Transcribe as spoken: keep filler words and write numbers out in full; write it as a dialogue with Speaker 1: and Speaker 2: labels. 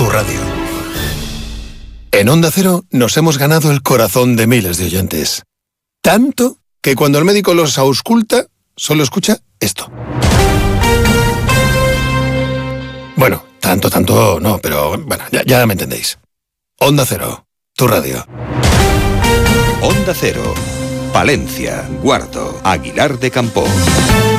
Speaker 1: tu radio. En Onda Cero nos hemos ganado el corazón de miles de oyentes. Tanto que cuando el médico los ausculta, solo escucha esto. Bueno, tanto, tanto no, pero bueno, ya, ya me entendéis. Onda Cero, tu radio.
Speaker 2: Onda Cero, Palencia, Guardo, Aguilar de Campoo.